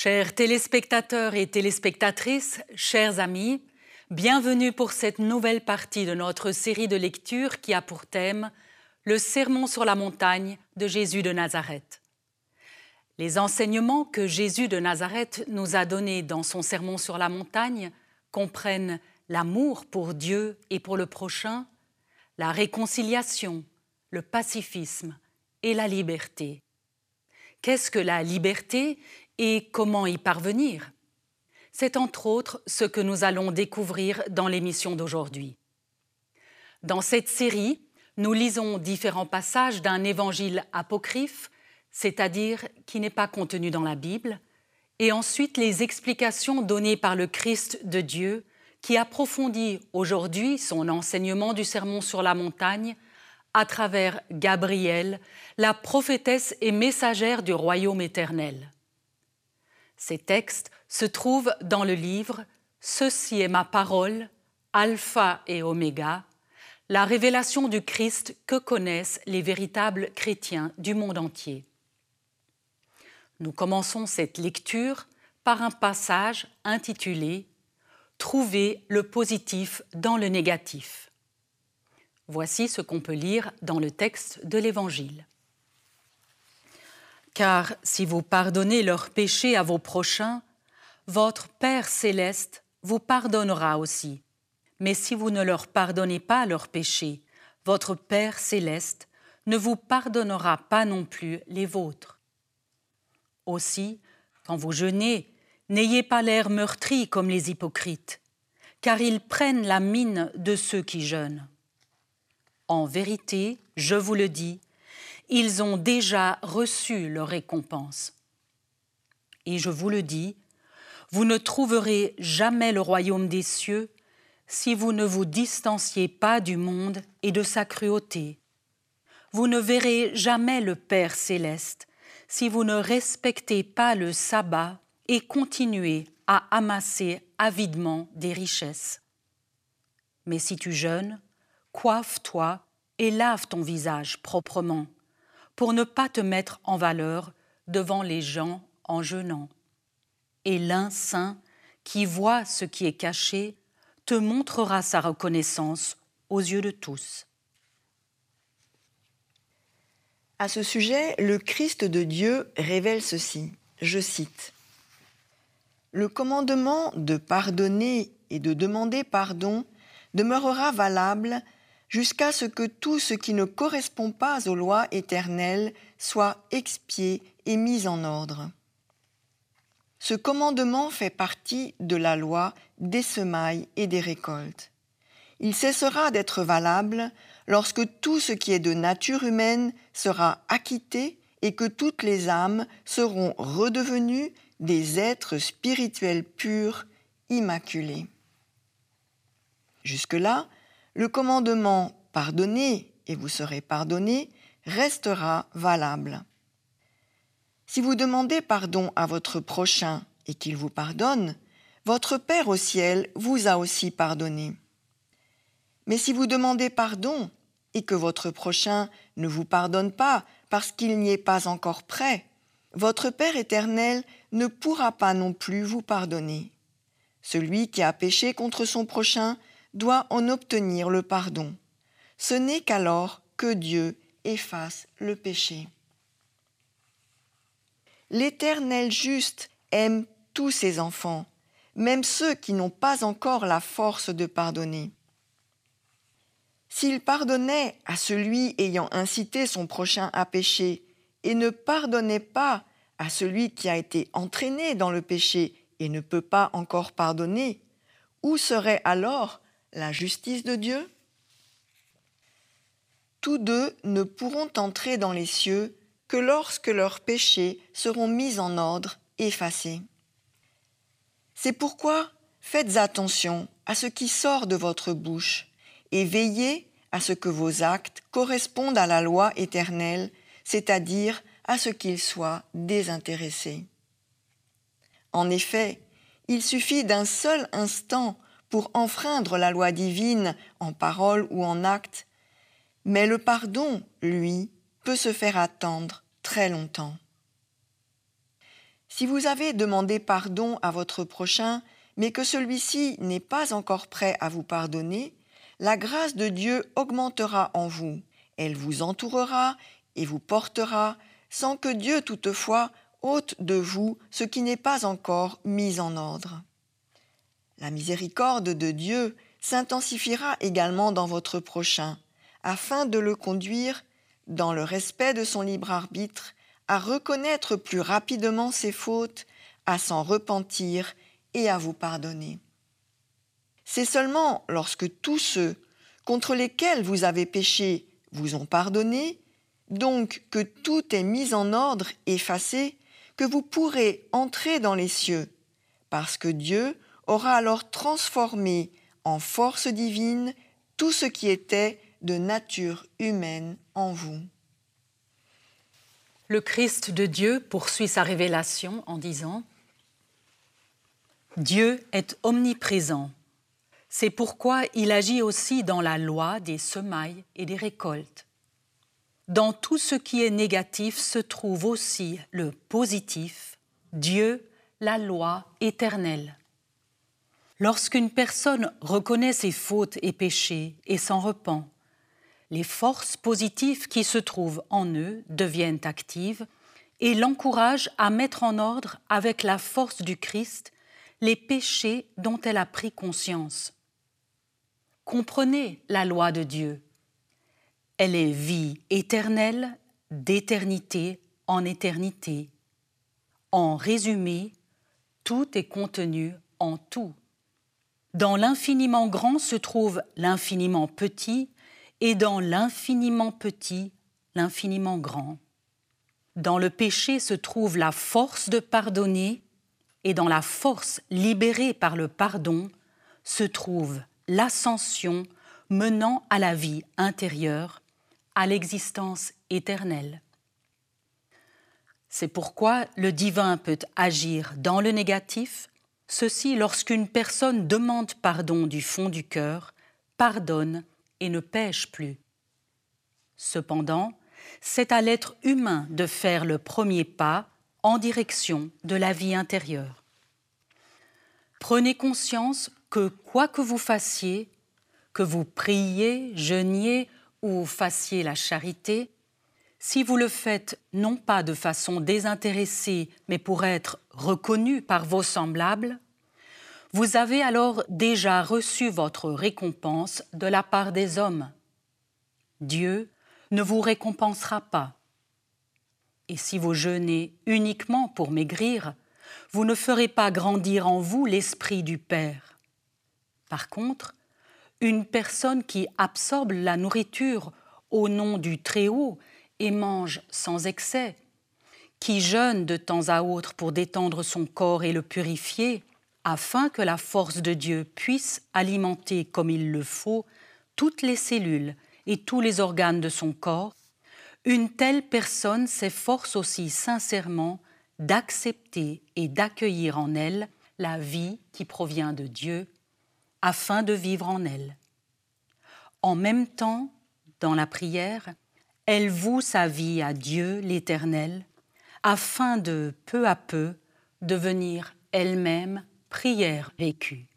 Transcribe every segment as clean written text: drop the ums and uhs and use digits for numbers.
Chers téléspectateurs et téléspectatrices, chers amis, bienvenue pour cette nouvelle partie de notre série de lectures qui a pour thème le Sermon sur la montagne de Jésus de Nazareth. Les enseignements que Jésus de Nazareth nous a donnés dans son Sermon sur la montagne comprennent l'amour pour Dieu et pour le prochain, la réconciliation, le pacifisme et la liberté. Qu'est-ce que la liberté et comment y parvenir? C'est entre autres ce que nous allons découvrir dans l'émission d'aujourd'hui. Dans cette série, nous lisons différents passages d'un évangile apocryphe, c'est-à-dire qui n'est pas contenu dans la Bible, et ensuite les explications données par le Christ de Dieu qui approfondit aujourd'hui son enseignement du Sermon sur la montagne à travers Gabriel, la prophétesse et messagère du royaume éternel. Ces textes se trouvent dans le livre « Ceci est ma parole, Alpha et Oméga », la révélation du Christ que connaissent les véritables chrétiens du monde entier. Nous commençons cette lecture par un passage intitulé « Trouver le positif dans le négatif ». Voici ce qu'on peut lire dans le texte de l'Évangile. Car si vous pardonnez leurs péchés à vos prochains, votre Père céleste vous pardonnera aussi. Mais si vous ne leur pardonnez pas leurs péchés, votre Père céleste ne vous pardonnera pas non plus les vôtres. Aussi, quand vous jeûnez, n'ayez pas l'air meurtri comme les hypocrites, car ils prennent la mine de ceux qui jeûnent. En vérité, je vous le dis, ils ont déjà reçu leur récompense. Et je vous le dis, vous ne trouverez jamais le royaume des cieux si vous ne vous distanciez pas du monde et de sa cruauté. Vous ne verrez jamais le Père céleste si vous ne respectez pas le sabbat et continuez à amasser avidement des richesses. Mais si tu jeûnes, coiffe-toi et lave ton visage proprement, pour ne pas te mettre en valeur devant les gens en jeûnant. Et l'un saint, qui voit ce qui est caché, te montrera sa reconnaissance aux yeux de tous. À ce sujet, le Christ de Dieu révèle ceci, je cite, « Le commandement de pardonner et de demander pardon demeurera valable jusqu'à ce que tout ce qui ne correspond pas aux lois éternelles soit expié et mis en ordre. Ce commandement fait partie de la loi des semailles et des récoltes. Il cessera d'être valable lorsque tout ce qui est de nature humaine sera acquitté et que toutes les âmes seront redevenues des êtres spirituels purs, immaculés. » Jusque-là, le commandement « Pardonnez et vous serez pardonnés » restera valable. Si vous demandez pardon à votre prochain et qu'il vous pardonne, votre Père au ciel vous a aussi pardonné. Mais si vous demandez pardon et que votre prochain ne vous pardonne pas parce qu'il n'y est pas encore prêt, votre Père éternel ne pourra pas non plus vous pardonner. Celui qui a péché contre son prochain doit en obtenir le pardon. Ce n'est qu'alors que Dieu efface le péché. L'Éternel juste aime tous ses enfants, même ceux qui n'ont pas encore la force de pardonner. S'il pardonnait à celui ayant incité son prochain à pécher et ne pardonnait pas à celui qui a été entraîné dans le péché et ne peut pas encore pardonner, où serait alors la justice de Dieu? Tous deux ne pourront entrer dans les cieux que lorsque leurs péchés seront mis en ordre, effacés. C'est pourquoi faites attention à ce qui sort de votre bouche et veillez à ce que vos actes correspondent à la loi éternelle, c'est-à-dire à ce qu'ils soient désintéressés. En effet, il suffit d'un seul instant pour enfreindre la loi divine en parole ou en acte, mais le pardon, lui, peut se faire attendre très longtemps. Si vous avez demandé pardon à votre prochain, mais que celui-ci n'est pas encore prêt à vous pardonner, la grâce de Dieu augmentera en vous. Elle vous entourera et vous portera, sans que Dieu toutefois ôte de vous ce qui n'est pas encore mis en ordre. La miséricorde de Dieu s'intensifiera également dans votre prochain, afin de le conduire, dans le respect de son libre arbitre, à reconnaître plus rapidement ses fautes, à s'en repentir et à vous pardonner. C'est seulement lorsque tous ceux contre lesquels vous avez péché vous ont pardonné, donc que tout est mis en ordre, effacé, que vous pourrez entrer dans les cieux, parce que Dieu aura alors transformé en force divine tout ce qui était de nature humaine en vous. Le Christ de Dieu poursuit sa révélation en disant « Dieu est omniprésent. C'est pourquoi il agit aussi dans la loi des semailles et des récoltes. Dans tout ce qui est négatif se trouve aussi le positif, Dieu, la loi éternelle. Lorsqu'une personne reconnaît ses fautes et péchés et s'en repent, les forces positives qui se trouvent en eux deviennent actives et l'encouragent à mettre en ordre avec la force du Christ les péchés dont elle a pris conscience. Comprenez la loi de Dieu. Elle est vie éternelle, d'éternité en éternité. En résumé, tout est contenu en tout. Dans l'infiniment grand se trouve l'infiniment petit, et dans l'infiniment petit, l'infiniment grand. Dans le péché se trouve la force de pardonner, et dans la force libérée par le pardon se trouve l'ascension menant à la vie intérieure, à l'existence éternelle. C'est pourquoi le divin peut agir dans le négatif, ceci lorsqu'une personne demande pardon du fond du cœur, pardonne et ne pêche plus. Cependant, c'est à l'être humain de faire le premier pas en direction de la vie intérieure. Prenez conscience que quoi que vous fassiez, que vous priiez, jeûniez ou fassiez la charité, si vous le faites non pas de façon désintéressée, mais pour être reconnu par vos semblables, vous avez alors déjà reçu votre récompense de la part des hommes. Dieu ne vous récompensera pas. Et si vous jeûnez uniquement pour maigrir, vous ne ferez pas grandir en vous l'esprit du Père. Par contre, une personne qui absorbe la nourriture au nom du Très-Haut et mange sans excès, qui jeûne de temps à autre pour détendre son corps et le purifier, afin que la force de Dieu puisse alimenter comme il le faut toutes les cellules et tous les organes de son corps, une telle personne s'efforce aussi sincèrement d'accepter et d'accueillir en elle la vie qui provient de Dieu, afin de vivre en elle. En même temps, dans la prière, elle voue sa vie à Dieu l'Éternel, afin de, peu à peu, devenir elle-même prière vécue.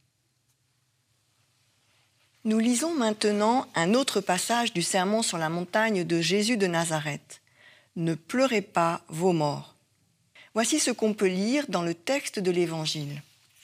Nous lisons maintenant un autre passage du Sermon sur la montagne de Jésus de Nazareth. Ne pleurez pas vos morts. Voici ce qu'on peut lire dans le texte de l'Évangile.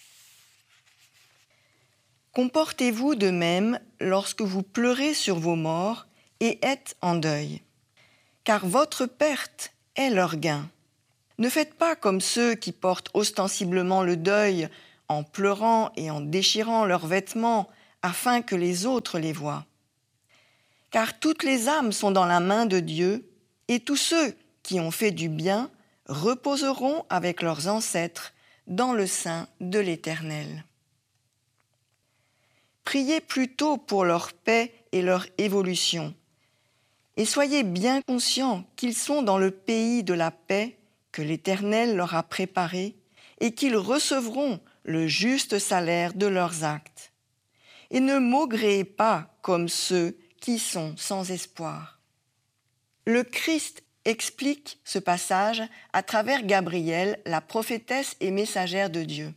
Comportez-vous de même lorsque vous pleurez sur vos morts et êtes en deuil, car votre perte est leur gain. Ne faites pas comme ceux qui portent ostensiblement le deuil en pleurant et en déchirant leurs vêtements afin que les autres les voient. Car toutes les âmes sont dans la main de Dieu, et tous ceux qui ont fait du bien reposeront avec leurs ancêtres dans le sein de l'Éternel. Priez plutôt pour leur paix et leur évolution, et soyez bien conscients qu'ils sont dans le pays de la paix que l'Éternel leur a préparé et qu'ils recevront le juste salaire de leurs actes. Et ne maugréez pas comme ceux qui sont sans espoir. Le Christ explique ce passage à travers Gabriel, la prophétesse et messagère de Dieu.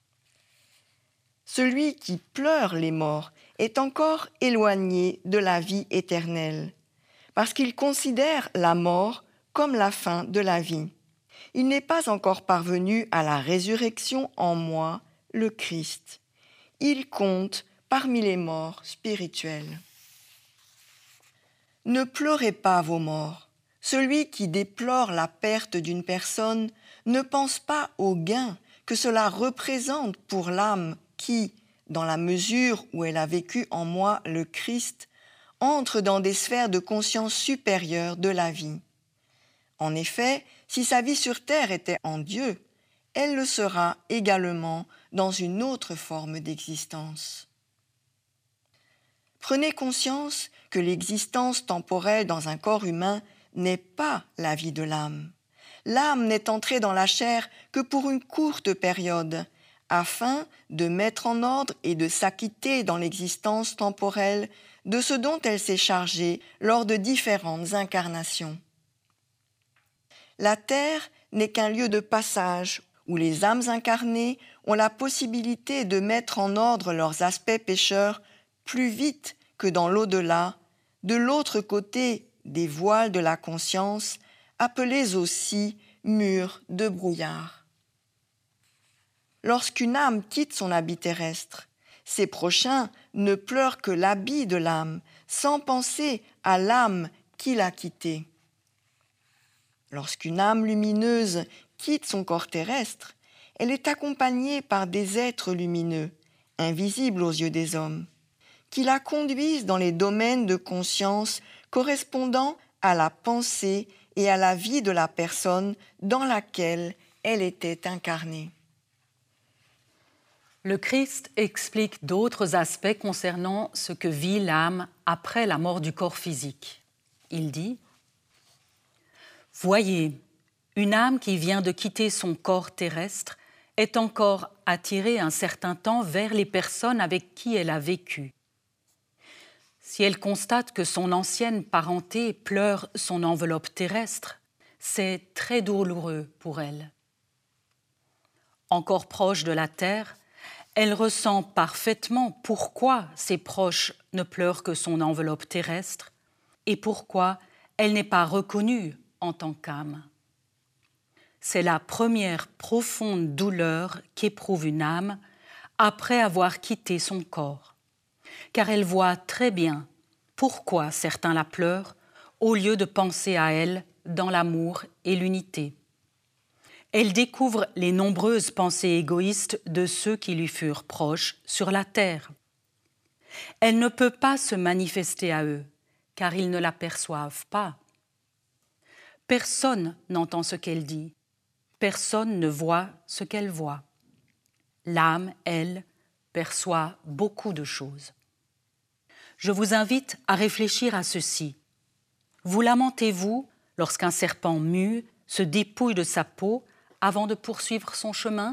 Celui qui pleure les morts est encore éloigné de la vie éternelle, parce qu'il considère la mort comme la fin de la vie. Il n'est pas encore parvenu à la résurrection en moi, le Christ. Il compte parmi les morts spirituels. Ne pleurez pas vos morts. Celui qui déplore la perte d'une personne ne pense pas au gain que cela représente pour l'âme qui, dans la mesure où elle a vécu en moi le Christ, entre dans des sphères de conscience supérieures de la vie. En effet, si sa vie sur terre était en Dieu, elle le sera également dans une autre forme d'existence. Prenez conscience que l'existence temporelle dans un corps humain n'est pas la vie de l'âme. L'âme n'est entrée dans la chair que pour une courte période, afin de mettre en ordre et de s'acquitter dans l'existence temporelle de ce dont elle s'est chargée lors de différentes incarnations. La terre n'est qu'un lieu de passage où les âmes incarnées ont la possibilité de mettre en ordre leurs aspects pécheurs plus vite que dans l'au-delà, de l'autre côté des voiles de la conscience, appelés aussi murs de brouillard. Lorsqu'une âme quitte son habit terrestre, ses prochains ne pleurent que l'habit de l'âme, sans penser à l'âme qui l'a quittée. Lorsqu'une âme lumineuse quitte son corps terrestre, elle est accompagnée par des êtres lumineux, invisibles aux yeux des hommes, qui la conduisent dans les domaines de conscience correspondant à la pensée et à la vie de la personne dans laquelle elle était incarnée. Le Christ explique d'autres aspects concernant ce que vit l'âme après la mort du corps physique. Il dit « Voyez, une âme qui vient de quitter son corps terrestre est encore attirée un certain temps vers les personnes avec qui elle a vécu. Si elle constate que son ancienne parenté pleure son enveloppe terrestre, c'est très douloureux pour elle. Encore proche de la terre, elle ressent parfaitement pourquoi ses proches ne pleurent que son enveloppe terrestre et pourquoi elle n'est pas reconnue en tant qu'âme. C'est la première profonde douleur qu'éprouve une âme après avoir quitté son corps, car elle voit très bien pourquoi certains la pleurent au lieu de penser à elle dans l'amour et l'unité. Elle découvre les nombreuses pensées égoïstes de ceux qui lui furent proches sur la terre. Elle ne peut pas se manifester à eux, car ils ne la perçoivent pas. Personne n'entend ce qu'elle dit, personne ne voit ce qu'elle voit. L'âme, elle, perçoit beaucoup de choses. Je vous invite à réfléchir à ceci. Vous lamentez-vous lorsqu'un serpent mue se dépouille de sa peau avant de poursuivre son chemin?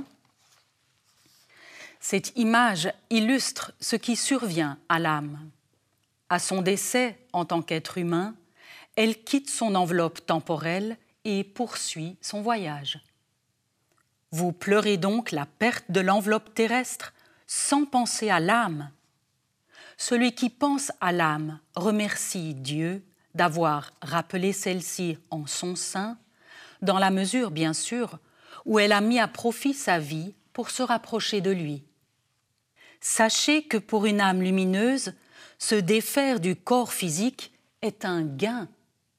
Cette image illustre ce qui survient à l'âme. À son décès en tant qu'être humain, elle quitte son enveloppe temporelle et poursuit son voyage. Vous pleurez donc la perte de l'enveloppe terrestre sans penser à l'âme. Celui qui pense à l'âme remercie Dieu d'avoir rappelé celle-ci en son sein, dans la mesure, bien sûr, où elle a mis à profit sa vie pour se rapprocher de lui. Sachez que pour une âme lumineuse, se défaire du corps physique est un gain.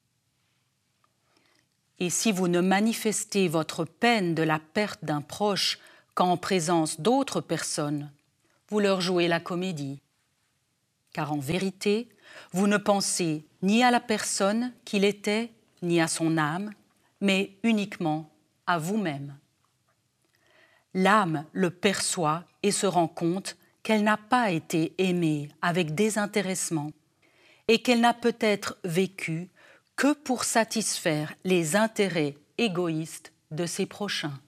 Et si vous ne manifestez votre peine de la perte d'un proche qu'en présence d'autres personnes, vous leur jouez la comédie. Car en vérité, vous ne pensez ni à la personne qu'il était, ni à son âme, mais uniquement à vous-même. L'âme le perçoit et se rend compte qu'elle n'a pas été aimée avec désintéressement et qu'elle n'a peut-être vécu que pour satisfaire les intérêts égoïstes de ses prochains.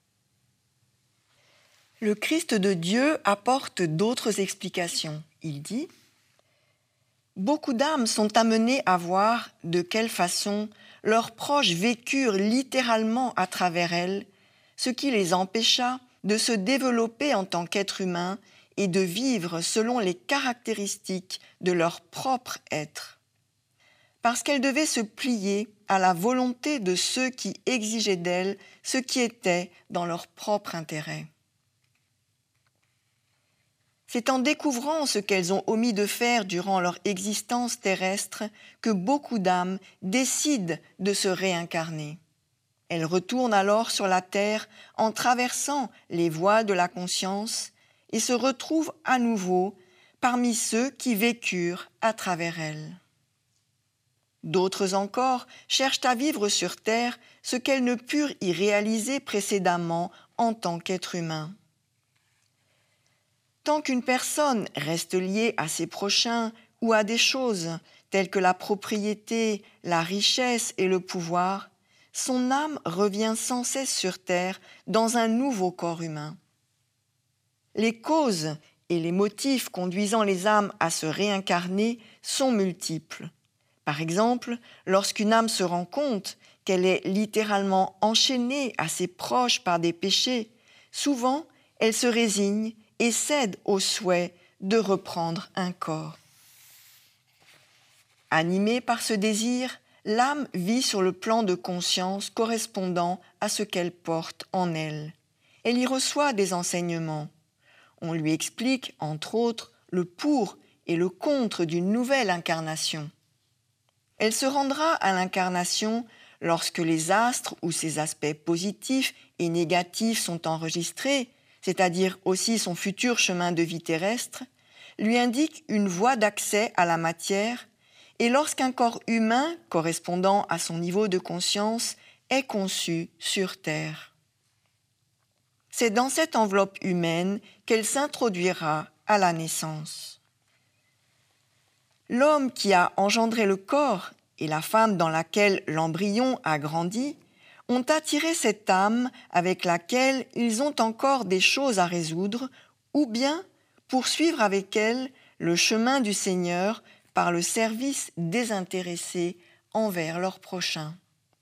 Le Christ de Dieu apporte d'autres explications. Il dit Beaucoup d'âmes sont amenées à voir de quelle façon leurs proches vécurent littéralement à travers elles, ce qui les empêcha de se développer en tant qu'être humain et de vivre selon les caractéristiques de leur propre être. Parce qu'elles devaient se plier à la volonté de ceux qui exigeaient d'elles ce qui était dans leur propre intérêt. C'est en découvrant ce qu'elles ont omis de faire durant leur existence terrestre que beaucoup d'âmes décident de se réincarner. Elles retournent alors sur la terre en traversant les voies de la conscience et se retrouvent à nouveau parmi ceux qui vécurent à travers elles. D'autres encore cherchent à vivre sur terre ce qu'elles ne purent y réaliser précédemment en tant qu'être humain. Tant qu'une personne reste liée à ses prochains ou à des choses telles que la propriété, la richesse et le pouvoir, son âme revient sans cesse sur terre dans un nouveau corps humain. Les causes et les motifs conduisant les âmes à se réincarner sont multiples. Par exemple, lorsqu'une âme se rend compte qu'elle est littéralement enchaînée à ses proches par des péchés, souvent elle se résigne et cède au souhait de reprendre un corps. Animée par ce désir, l'âme vit sur le plan de conscience correspondant à ce qu'elle porte en elle. Elle y reçoit des enseignements. On lui explique, entre autres, le pour et le contre d'une nouvelle incarnation. Elle se rendra à l'incarnation lorsque les astres ou ses aspects positifs et négatifs sont enregistrés, c'est-à-dire aussi son futur chemin de vie terrestre, lui indiquent une voie d'accès à la matière, et lorsqu'un corps humain correspondant à son niveau de conscience est conçu sur Terre. C'est dans cette enveloppe humaine qu'elle s'introduira à la naissance. L'homme qui a engendré le corps et la femme dans laquelle l'embryon a grandi ont attiré cette âme avec laquelle ils ont encore des choses à résoudre, ou bien poursuivre avec elle le chemin du Seigneur par le service désintéressé envers leurs prochains.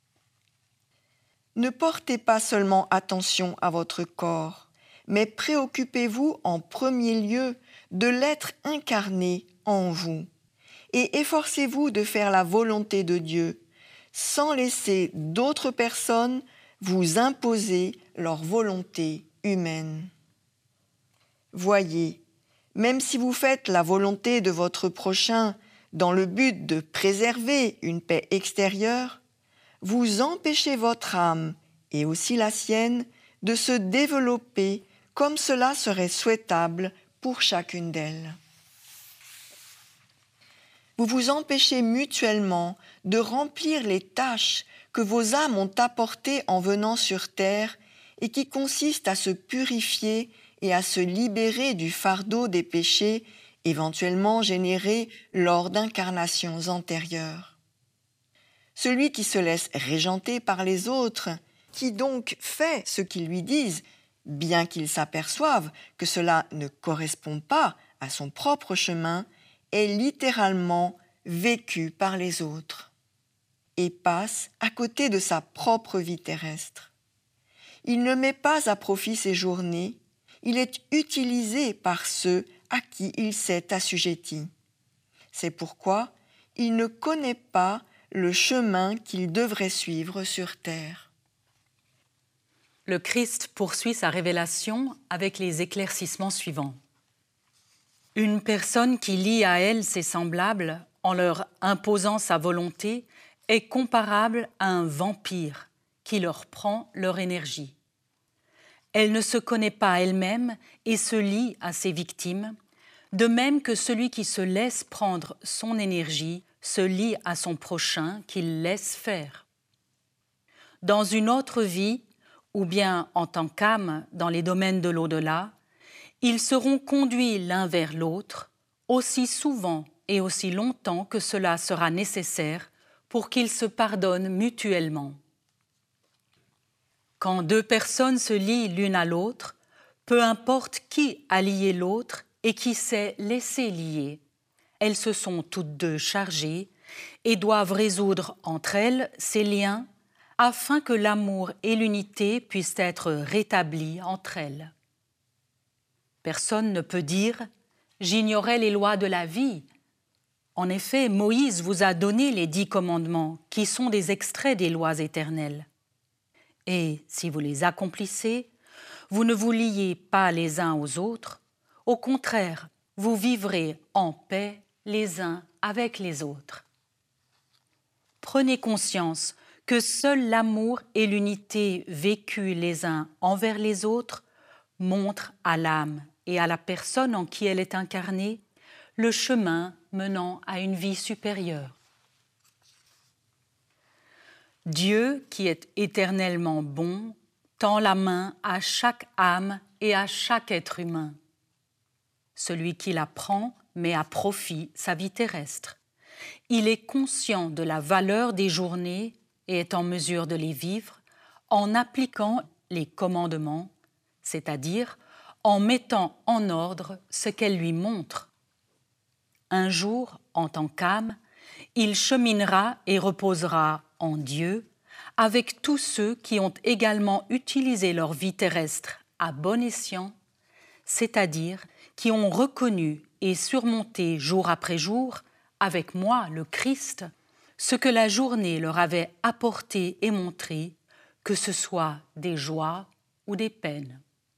Ne portez pas seulement attention à votre corps, mais préoccupez-vous en premier lieu de l'être incarné en vous, et efforcez-vous de faire la volonté de Dieu, sans laisser d'autres personnes vous imposer leur volonté humaine. Voyez, même si vous faites la volonté de votre prochain dans le but de préserver une paix extérieure, vous empêchez votre âme, et aussi la sienne, de se développer comme cela serait souhaitable pour chacune d'elles. Vous vous empêchez mutuellement de remplir les tâches que vos âmes ont apportées en venant sur terre et qui consistent à se purifier et à se libérer du fardeau des péchés éventuellement générés lors d'incarnations antérieures. Celui qui se laisse régenter par les autres, qui donc fait ce qu'ils lui disent, bien qu'il s'aperçoive que cela ne correspond pas à son propre chemin, est littéralement vécu par les autres et passe à côté de sa propre vie terrestre. Il ne met pas à profit ses journées, il est utilisé par ceux à qui il s'est assujetti. C'est pourquoi il ne connaît pas le chemin qu'il devrait suivre sur terre. Le Christ poursuit sa révélation avec les éclaircissements suivants. Une personne qui lie à elle ses semblables en leur imposant sa volonté est comparable à un vampire qui leur prend leur énergie. Elle ne se connaît pas elle-même et se lie à ses victimes, de même que celui qui se laisse prendre son énergie se lie à son prochain qu'il laisse faire. Dans une autre vie, ou bien en tant qu'âme dans les domaines de l'au-delà, ils seront conduits l'un vers l'autre aussi souvent et aussi longtemps que cela sera nécessaire pour qu'ils se pardonnent mutuellement. Quand deux personnes se lient l'une à l'autre, peu importe qui a lié l'autre et qui s'est laissé lier, elles se sont toutes deux chargées et doivent résoudre entre elles ces liens afin que l'amour et l'unité puissent être rétablis entre elles. Personne ne peut dire « j'ignorais les lois de la vie ». En effet, Moïse vous a donné les 10 commandements qui sont des extraits des lois éternelles. Et si vous les accomplissez, vous ne vous liez pas les uns aux autres, au contraire, vous vivrez en paix les uns avec les autres. Prenez conscience que seul l'amour et l'unité vécus les uns envers les autres montrent à l'âme et à la personne en qui elle est incarnée le chemin menant à une vie supérieure. Dieu, qui est éternellement bon, tend la main à chaque âme et à chaque être humain. Celui qui la prend met à profit sa vie terrestre. Il est conscient de la valeur des journées et est en mesure de les vivre en appliquant les commandements, c'est-à-dire en mettant en ordre ce qu'elle lui montre. Un jour, en tant qu'âme, il cheminera et reposera en Dieu avec tous ceux qui ont également utilisé leur vie terrestre à bon escient, c'est-à-dire qui ont reconnu et surmonté jour après jour, avec moi, le Christ, ce que la journée leur avait apporté et montré, que ce soit des joies ou des peines.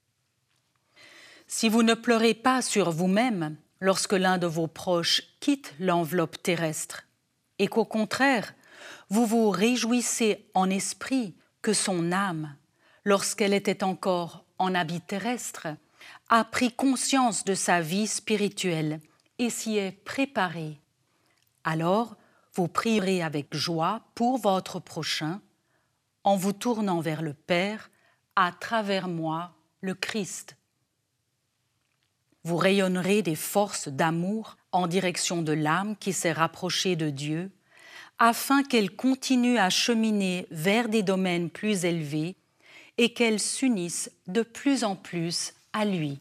Si vous ne pleurez pas sur vous-même lorsque l'un de vos proches quitte l'enveloppe terrestre, et qu'au contraire, vous vous réjouissez en esprit que son âme, lorsqu'elle était encore en habit terrestre, a pris conscience de sa vie spirituelle et s'y est préparée, alors vous prierez avec joie pour votre prochain en vous tournant vers le Père à travers moi, le Christ. Vous rayonnerez des forces d'amour en direction de l'âme qui s'est rapprochée de Dieu, afin qu'elle continue à cheminer vers des domaines plus élevés et qu'elle s'unisse de plus en plus à lui.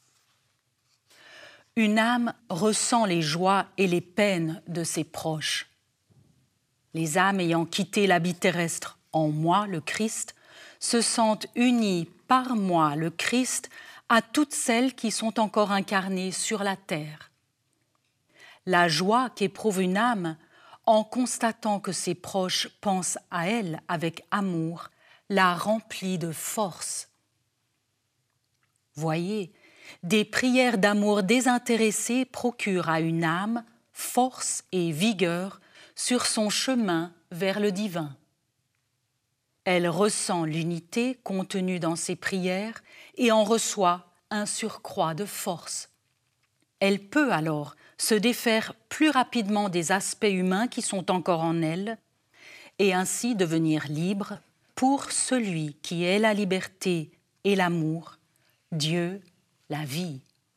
Une âme ressent les joies et les peines de ses proches. Les âmes ayant quitté l'habit terrestre en moi, le Christ, se sentent unies par moi, le Christ, à toutes celles qui sont encore incarnées sur la terre. La joie qu'éprouve une âme en constatant que ses proches pensent à elle avec amour la remplit de force. Voyez, des prières d'amour désintéressé procurent à une âme force et vigueur sur son chemin vers le divin. Elle ressent l'unité contenue dans ses prières et en reçoit un surcroît de force. Elle peut alors se défaire plus rapidement des aspects humains qui sont encore en elle et ainsi devenir libre pour celui qui est la liberté et l'amour, Dieu, la vie.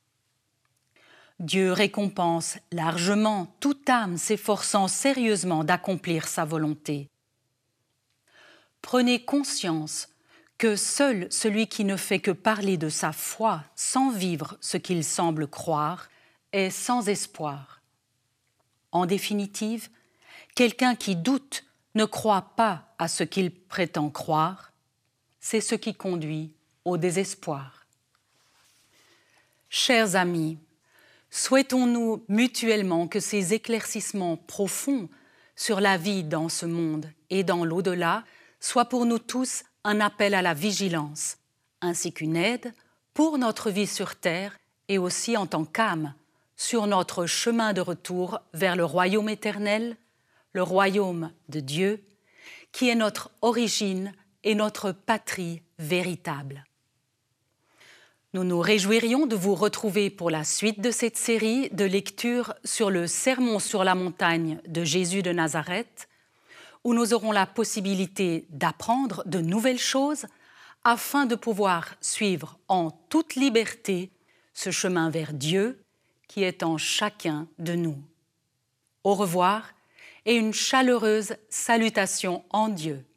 Dieu récompense largement toute âme s'efforçant sérieusement d'accomplir sa volonté. Prenez conscience que seul celui qui ne fait que parler de sa foi sans vivre ce qu'il semble croire est sans espoir. En définitive, quelqu'un qui doute ne croit pas à ce qu'il prétend croire, c'est ce qui conduit au désespoir. Chers amis, souhaitons-nous mutuellement que ces éclaircissements profonds sur la vie dans ce monde et dans l'au-delà soient pour nous tous un appel à la vigilance, ainsi qu'une aide pour notre vie sur terre et aussi en tant qu'âme sur notre chemin de retour vers le royaume éternel, le royaume de Dieu, qui est notre origine et notre patrie véritable. Nous nous réjouirions de vous retrouver pour la suite de cette série de lectures sur le Sermon sur la montagne de Jésus de Nazareth, où nous aurons la possibilité d'apprendre de nouvelles choses afin de pouvoir suivre en toute liberté ce chemin vers Dieu qui est en chacun de nous. Au revoir et une chaleureuse salutation en Dieu.